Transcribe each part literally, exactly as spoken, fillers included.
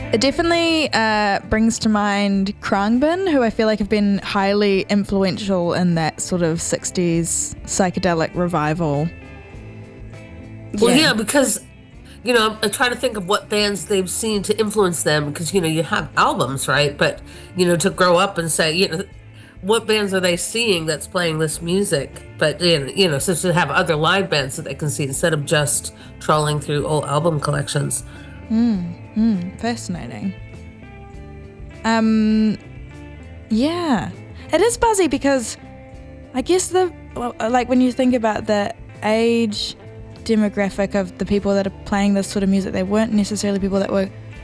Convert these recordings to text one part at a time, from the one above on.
It definitely uh, brings to mind Khruangbin, who I feel like have been highly influential in that sort of sixties psychedelic revival. Well, yeah, yeah because, you know, I'm trying to think of what bands they've seen to influence them because, you know, you have albums, right? But, you know, to grow up and say, you know, what bands are they seeing that's playing this music? But, you know, so to have other live bands that they can see instead of just trawling through old album collections. Mm. Hmm, fascinating. Um, yeah, it is buzzy because I guess the well, like when you think about the age demographic of the people that are playing this sort of music, they weren't necessarily people that were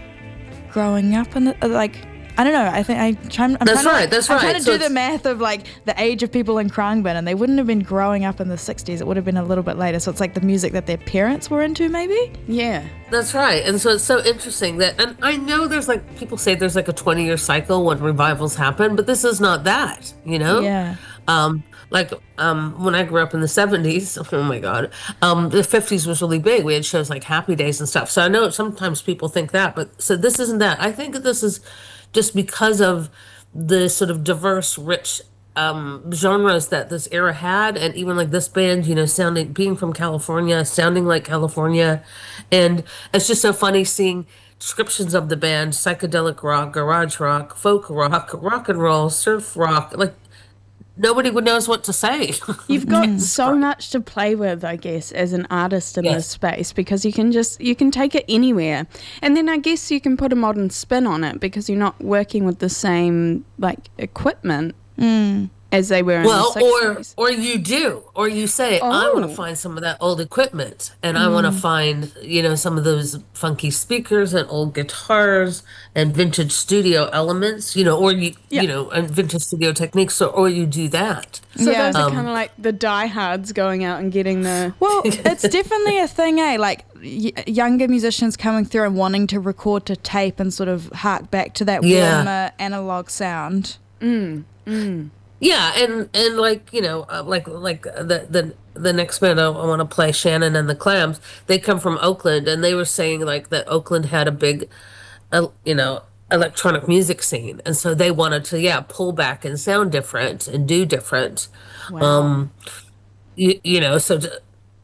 growing up in the, like. I don't know. I think I try. I'm that's trying right. To, that's I'm right. trying to so do the math of like the age of people in Khruangbin, and they wouldn't have been growing up in the sixties. It would have been a little bit later. So it's like the music that their parents were into, maybe. Yeah, that's right. And so it's so interesting that, and I know there's like people say there's like a twenty year cycle when revivals happen, but this is not that. You know. Yeah. Um, like um, when I grew up in the seventies, oh my God, um, the fifties was really big. We had shows like Happy Days and stuff. So I know sometimes people think that, but so this isn't that. I think that this is just because of the sort of diverse, rich um, genres that this era had, and even like this band, you know, sounding, being from California, sounding like California, and it's just so funny seeing descriptions of the band: psychedelic rock, garage rock, folk rock, rock and roll, surf rock, like. Nobody would knows what to say. You've got so much to play with, I guess, as an artist in yes. this space because you can just you can take it anywhere, and then I guess you can put a modern spin on it because you're not working with the same like equipment mm. as they were in well, the sixties. or or you do, or you say, oh. I want to find some of that old equipment, and mm. I want to find you know some of those funky speakers and old guitars and vintage studio elements, you know, or you yeah. you know, and vintage studio techniques, so, or you do that. So yeah. those are um, kind of like the diehards going out and getting the. Well, it's definitely a thing, eh? Like y- younger musicians coming through and wanting to record to tape and sort of hark back to that yeah. warmer analog sound. Mm. Mm. Yeah, and and like you know, uh, like like the the the next band I, I want to play, Shannon and the Clams. They come from Oakland, and they were saying like that Oakland had a big, uh, you know, electronic music scene, and so they wanted to yeah pull back and sound different and do different. Wow. Um, you, you know, so to,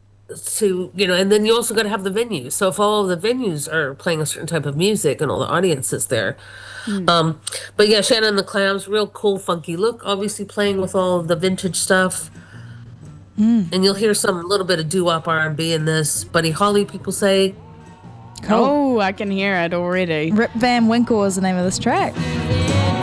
to you know, and then you also got to have the venues. So if all of the venues are playing a certain type of music and all the audience is there. Mm. Um, but yeah, Shannon and the Clams, real cool, funky look. Obviously playing with all of the vintage stuff. Mm. And you'll hear some little bit of doo-wop R and B in this. Buddy Holly, people say. Cool. Oh, I can hear it already. Rip Van Winkle is the name of this track.